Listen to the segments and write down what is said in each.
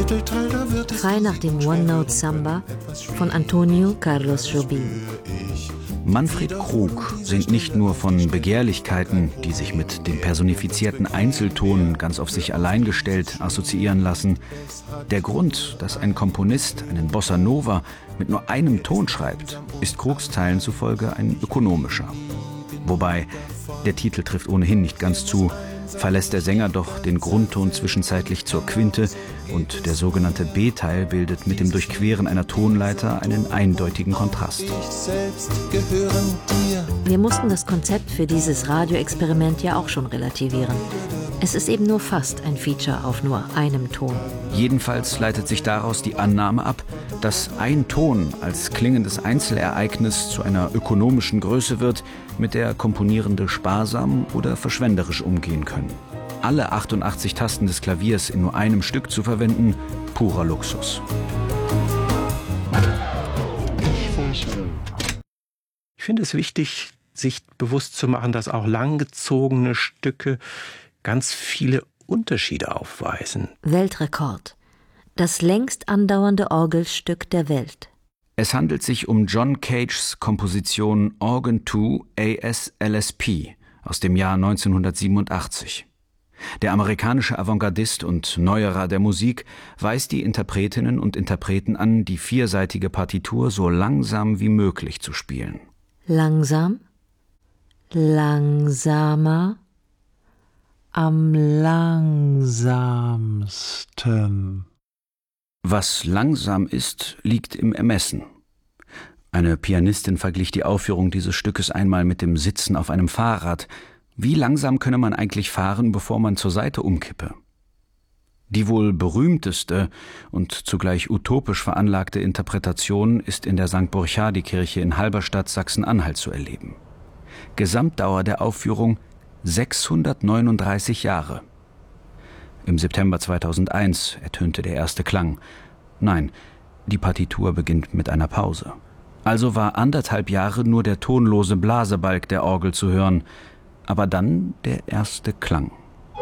Frei nach dem One-Note-Samba von Antonio Carlos Jobim. Manfred Krug singt nicht nur von Begehrlichkeiten, die sich mit dem personifizierten Einzelton ganz auf sich allein gestellt assoziieren lassen. Der Grund, dass ein Komponist einen Bossa Nova mit nur einem Ton schreibt, ist Krugs Zeilen zufolge ein ökonomischer. Wobei, der Titel trifft ohnehin nicht ganz zu, verlässt der Sänger doch den Grundton zwischenzeitlich zur Quinte und der sogenannte B-Teil bildet mit dem Durchqueren einer Tonleiter einen eindeutigen Kontrast. Wir mussten das Konzept für dieses Radioexperiment ja auch schon relativieren. Es ist eben nur fast ein Feature auf nur einem Ton. Jedenfalls leitet sich daraus die Annahme ab, dass ein Ton als klingendes Einzelereignis zu einer ökonomischen Größe wird, mit der Komponierende sparsam oder verschwenderisch umgehen können. Alle 88 Tasten des Klaviers in nur einem Stück zu verwenden, purer Luxus. Ich finde es wichtig, sich bewusst zu machen, dass auch langgezogene Stücke ganz viele Unterschiede aufweisen. Weltrekord. Das längst andauernde Orgelstück der Welt. Es handelt sich um John Cages Komposition Organ 2 AS-LSP aus dem Jahr 1987. Der amerikanische Avantgardist und Neuerer der Musik weist die Interpretinnen und Interpreten an, die vierseitige Partitur so langsam wie möglich zu spielen. Langsam, langsamer, am langsamsten. Was langsam ist, liegt im Ermessen. Eine Pianistin verglich die Aufführung dieses Stückes einmal mit dem Sitzen auf einem Fahrrad. Wie langsam könne man eigentlich fahren, bevor man zur Seite umkippe? Die wohl berühmteste und zugleich utopisch veranlagte Interpretation ist in der St. Burchardikirche in Halberstadt, Sachsen-Anhalt zu erleben. Gesamtdauer der Aufführung 639 Jahre. Im September 2001 ertönte der erste Klang. Nein, die Partitur beginnt mit einer Pause. Also war 1,5 Jahre nur der tonlose Blasebalg der Orgel zu hören, aber dann der erste Klang.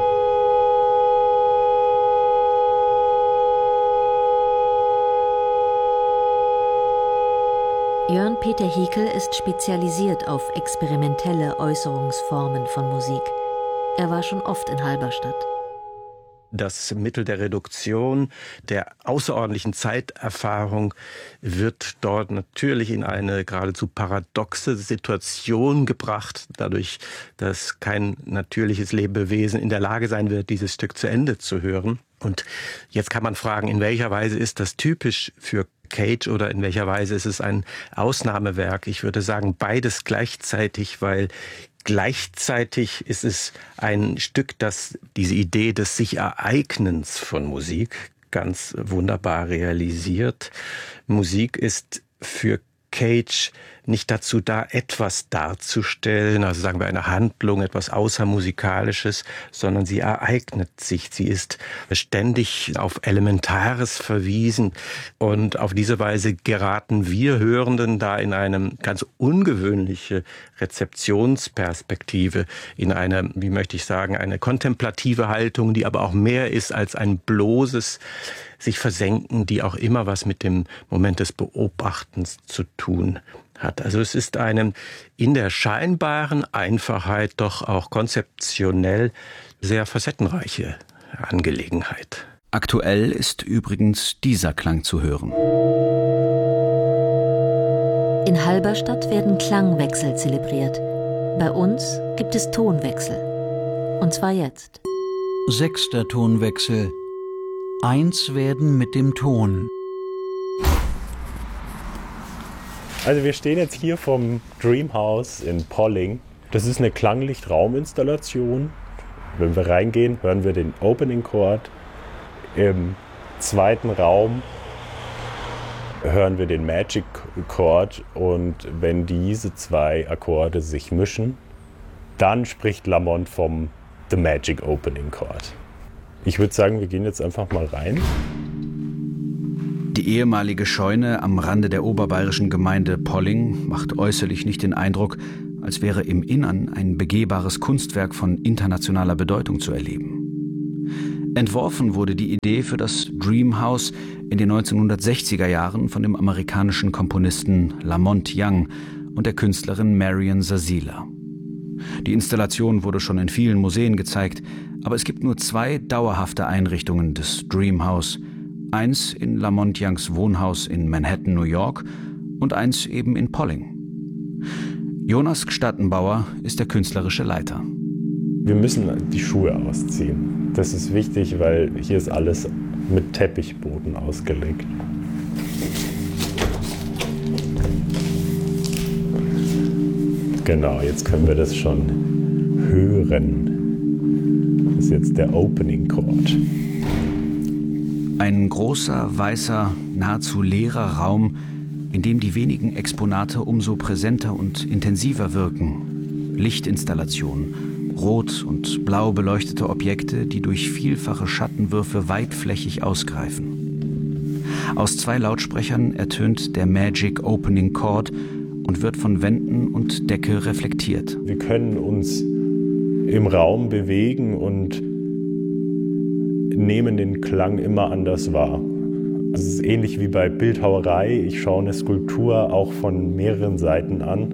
Jörn Peter Hiekel ist spezialisiert auf experimentelle Äußerungsformen von Musik. Er war schon oft in Halberstadt. Das Mittel der Reduktion, der außerordentlichen Zeiterfahrung wird dort natürlich in eine geradezu paradoxe Situation gebracht, dadurch, dass kein natürliches Lebewesen in der Lage sein wird, dieses Stück zu Ende zu hören. Und jetzt kann man fragen, in welcher Weise ist das typisch für Cage oder in welcher Weise ist es ein Ausnahmewerk? Ich würde sagen, beides gleichzeitig, weil gleichzeitig ist es ein Stück, das diese Idee des Sich-Ereignens von Musik ganz wunderbar realisiert. Musik ist für Cage nicht dazu da, etwas darzustellen, also sagen wir eine Handlung, etwas Außermusikalisches, sondern sie ereignet sich. Sie ist ständig auf Elementares verwiesen und auf diese Weise geraten wir Hörenden da in eine ganz ungewöhnliche Rezeptionsperspektive, in eine, wie möchte ich sagen, eine kontemplative Haltung, die aber auch mehr ist als ein bloßes sich versenken, die auch immer was mit dem Moment des Beobachtens zu tun hat. Also es ist eine in der scheinbaren Einfachheit doch auch konzeptionell sehr facettenreiche Angelegenheit. Aktuell ist übrigens dieser Klang zu hören. In Halberstadt werden Klangwechsel zelebriert. Bei uns gibt es Tonwechsel. Und zwar jetzt. 6. Tonwechsel. 1 werden mit dem Ton. Also wir stehen jetzt hier vom Dreamhouse in Polling. Das ist eine Klanglichtrauminstallation. Wenn wir reingehen, hören wir den Opening Chord. Im zweiten Raum hören wir den Magic Chord. Und wenn diese zwei Akkorde sich mischen, dann spricht Lamont vom The Magic Opening Chord. Ich würde sagen, wir gehen jetzt einfach mal rein. Die ehemalige Scheune am Rande der oberbayerischen Gemeinde Polling macht äußerlich nicht den Eindruck, als wäre im Innern ein begehbares Kunstwerk von internationaler Bedeutung zu erleben. Entworfen wurde die Idee für das Dream House in den 1960er Jahren von dem amerikanischen Komponisten Lamont Young und der Künstlerin Marian Zarzila. Die Installation wurde schon in vielen Museen gezeigt, aber es gibt nur 2 dauerhafte Einrichtungen des Dream House. Eins in Lamont Youngs Wohnhaus in Manhattan, New York, und eins eben in Polling. Jonas Gstattenbauer ist der künstlerische Leiter. Wir müssen die Schuhe ausziehen. Das ist wichtig, weil hier ist alles mit Teppichboden ausgelegt. Genau, jetzt können wir das schon hören. Das ist jetzt der Opening Chord. Ein großer, weißer, nahezu leerer Raum, in dem die wenigen Exponate umso präsenter und intensiver wirken. Lichtinstallationen, rot und blau beleuchtete Objekte, die durch vielfache Schattenwürfe weitflächig ausgreifen. Aus 2 Lautsprechern ertönt der Magic Opening Chord und wird von Wänden und Decke reflektiert. Wir können uns im Raum bewegen und nehmen den Klang immer anders wahr. Es ist ähnlich wie bei Bildhauerei. Ich schaue eine Skulptur auch von mehreren Seiten an.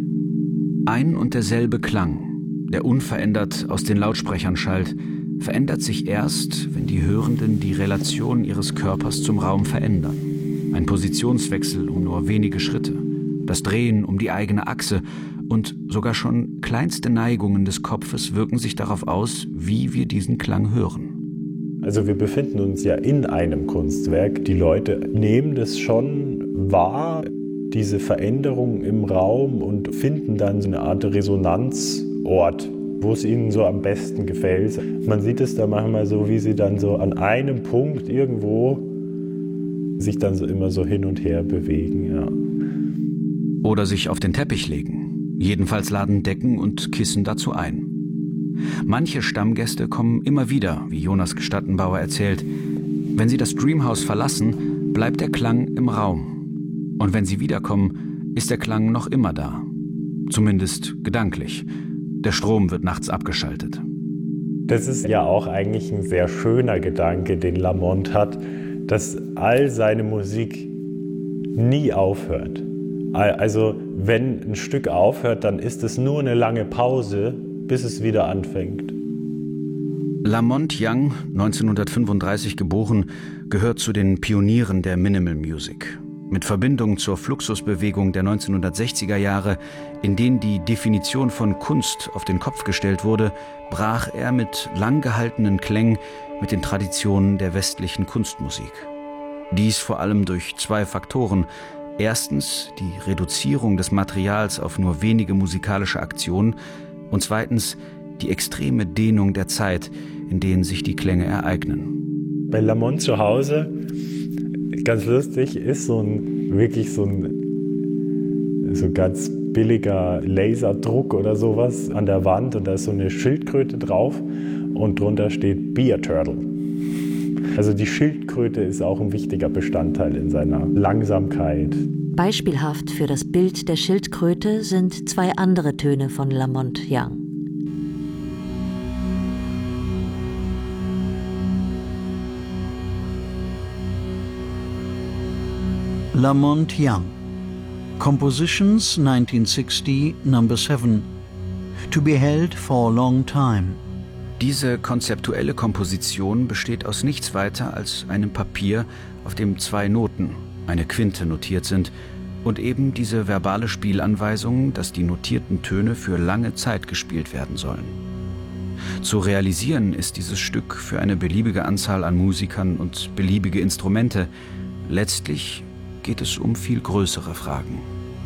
Ein und derselbe Klang, der unverändert aus den Lautsprechern schallt, verändert sich erst, wenn die Hörenden die Relation ihres Körpers zum Raum verändern. Ein Positionswechsel um nur wenige Schritte, das Drehen um die eigene Achse und sogar schon kleinste Neigungen des Kopfes wirken sich darauf aus, wie wir diesen Klang hören. Also wir befinden uns ja in einem Kunstwerk. Die Leute nehmen das schon wahr, diese Veränderung im Raum, und finden dann so eine Art Resonanzort, wo es ihnen so am besten gefällt. Man sieht es da manchmal so, wie sie dann so an einem Punkt irgendwo sich dann so immer so hin und her bewegen. Ja. Oder sich auf den Teppich legen. Jedenfalls laden Decken und Kissen dazu ein. Manche Stammgäste kommen immer wieder, wie Jonas Gstattenbauer erzählt. Wenn sie das Dreamhouse verlassen, bleibt der Klang im Raum. Und wenn sie wiederkommen, ist der Klang noch immer da. Zumindest gedanklich. Der Strom wird nachts abgeschaltet. Das ist ja auch eigentlich ein sehr schöner Gedanke, den Lamont hat, dass all seine Musik nie aufhört. Also wenn ein Stück aufhört, dann ist es nur eine lange Pause, bis es wieder anfängt. Lamont Young, 1935 geboren, gehört zu den Pionieren der Minimal Music. Mit Verbindung zur Fluxusbewegung der 1960er Jahre, in denen die Definition von Kunst auf den Kopf gestellt wurde, brach er mit lang gehaltenen Klängen mit den Traditionen der westlichen Kunstmusik. Dies vor allem durch 2 Faktoren. Erstens die Reduzierung des Materials auf nur wenige musikalische Aktionen und zweitens die extreme Dehnung der Zeit, in denen sich die Klänge ereignen. Bei Lamont zu Hause, ganz lustig, ist so ein ganz billiger Laserdruck oder sowas an der Wand, und da ist so eine Schildkröte drauf und drunter steht Beer Turtle. Also die Schildkröte ist auch ein wichtiger Bestandteil in seiner Langsamkeit. Beispielhaft für das Bild der Schildkröte sind 2 andere Töne von Lamont Young. Lamont Young. Compositions 1960, Number 7. To be held for a long time. Diese konzeptuelle Komposition besteht aus nichts weiter als einem Papier, auf dem 2 Noten, eine Quinte, notiert sind und eben diese verbale Spielanweisung, dass die notierten Töne für lange Zeit gespielt werden sollen. Zu realisieren ist dieses Stück für eine beliebige Anzahl an Musikern und beliebige Instrumente. Letztlich geht es um viel größere Fragen.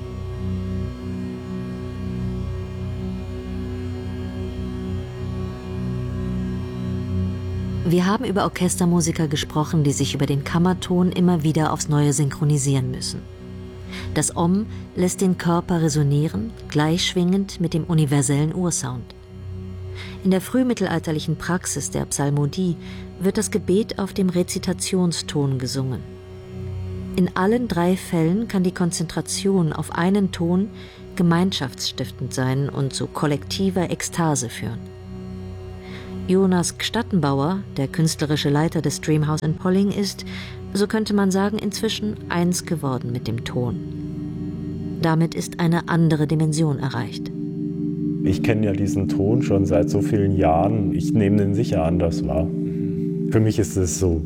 Wir haben über Orchestermusiker gesprochen, die sich über den Kammerton immer wieder aufs Neue synchronisieren müssen. Das Om lässt den Körper resonieren, gleichschwingend mit dem universellen Ursound. In der frühmittelalterlichen Praxis der Psalmodie wird das Gebet auf dem Rezitationston gesungen. In allen 3 Fällen kann die Konzentration auf einen Ton gemeinschaftsstiftend sein und zu kollektiver Ekstase führen. Jonas Gstattenbauer, der künstlerische Leiter des Dreamhouse in Polling, ist, so könnte man sagen, inzwischen eins geworden mit dem Ton. Damit ist eine andere Dimension erreicht. Ich kenne ja diesen Ton schon seit so vielen Jahren. Ich nehme den sicher anders wahr. Für mich ist es so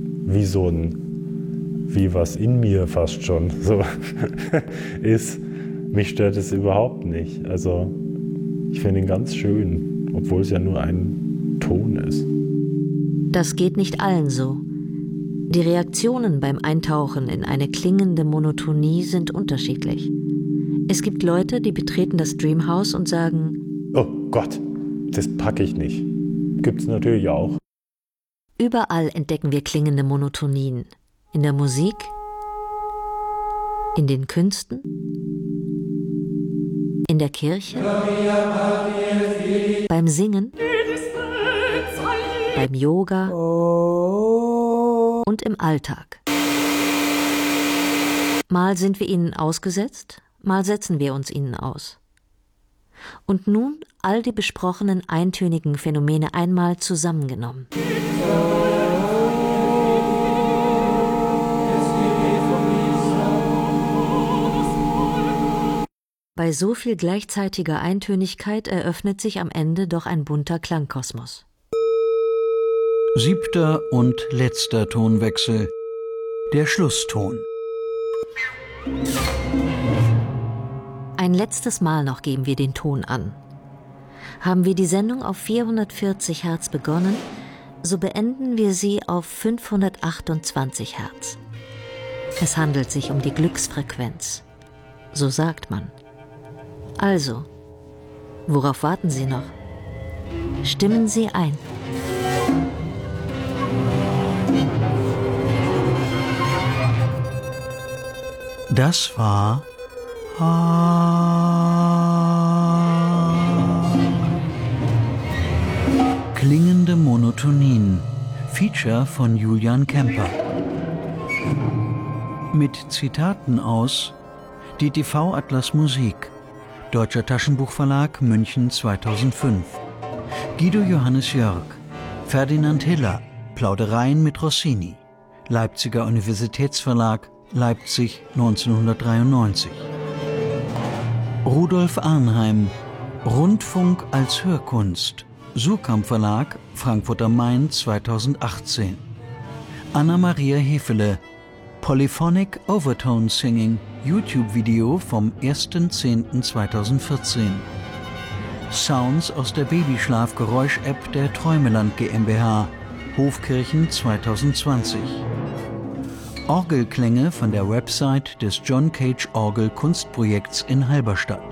wie was in mir fast schon so ist. Mich stört es überhaupt nicht. Also ich finde ihn ganz schön, obwohl es ja nur ein Ton ist. Das geht nicht allen so. Die Reaktionen beim Eintauchen in eine klingende Monotonie sind unterschiedlich. Es gibt Leute, die betreten das Dreamhouse und sagen: Oh Gott, das packe ich nicht. Gibt's natürlich auch. Überall entdecken wir klingende Monotonien. In der Musik, in den Künsten, in der Kirche, beim Singen, beim Yoga und im Alltag. Mal sind wir ihnen ausgesetzt, mal setzen wir uns ihnen aus. Und nun all die besprochenen eintönigen Phänomene einmal zusammengenommen. Bei so viel gleichzeitiger Eintönigkeit eröffnet sich am Ende doch ein bunter Klangkosmos. 7. und letzter Tonwechsel, der Schlusston. Ein letztes Mal noch geben wir den Ton an. Haben wir die Sendung auf 440 Hertz begonnen, so beenden wir sie auf 528 Hertz. Es handelt sich um die Glücksfrequenz. So sagt man. Also, worauf warten Sie noch? Stimmen Sie ein. Das war Klingende Monotonien, Feature von Julian Kemper. Mit Zitaten aus DTV Atlas Musik, Deutscher Taschenbuchverlag, München 2005. Guido Johannes Jörg, Ferdinand Hiller, Plaudereien mit Rossini, Leipziger Universitätsverlag, Leipzig 1993. Rudolf Arnheim, Rundfunk als Hörkunst, Surkamp Verlag, Frankfurt am Main 2018. Anna-Maria Hefele, Polyphonic Overtone Singing, YouTube-Video vom 1.10.2014. Sounds aus der Babyschlafgeräusch-App der Träumeland GmbH, Hofkirchen 2020. Orgelklänge von der Website des John Cage Orgel Kunstprojekts in Halberstadt.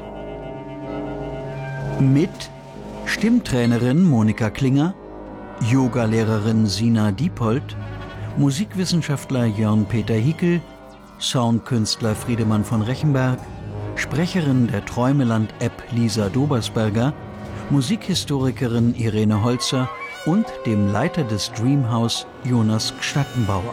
Mit Stimmtrainerin Monika Klinger, Yogalehrerin Sina Diepold, Musikwissenschaftler Jörn-Peter Hickel, Soundkünstler Friedemann von Rechenberg, Sprecherin der Träumeland-App Lisa Dobersberger, Musikhistorikerin Irene Holzer und dem Leiter des Dreamhouse Jonas Gstattenbauer.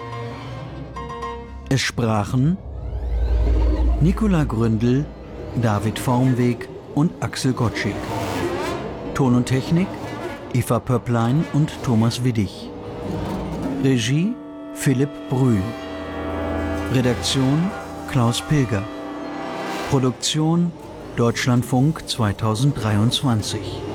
Es sprachen Nicola Gründel, David Formweg und Axel Gottschig. Ton und Technik Eva Pöpplein und Thomas Widdig. Regie Philipp Brühl. Redaktion Klaus Pilger. Produktion Deutschlandfunk 2023.